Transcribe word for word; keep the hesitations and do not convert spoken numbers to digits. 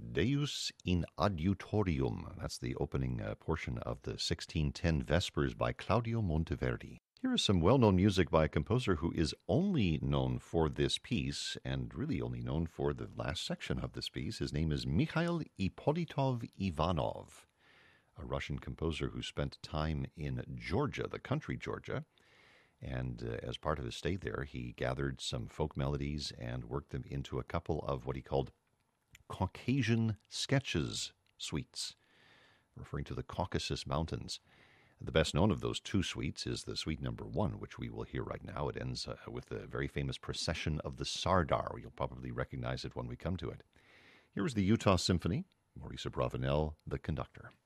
Deus in Adiutorium. That's the opening uh, portion of the sixteen ten Vespers by Claudio Monteverdi. Here is some well-known music by a composer who is only known for this piece, and really only known for the last section of this piece. His name is Mikhail Ippolitov Ivanov, a Russian composer who spent time in Georgia, the country Georgia, and uh, as part of his stay there, he gathered some folk melodies and worked them into a couple of what he called Caucasian sketches suites, referring to the Caucasus Mountains. The best known of those two suites is the suite number one, which we will hear right now. It ends uh, with the very famous procession of the Sardar. You'll probably recognize it when we come to it. Here is the Utah Symphony, Maurice Abravanel, the conductor.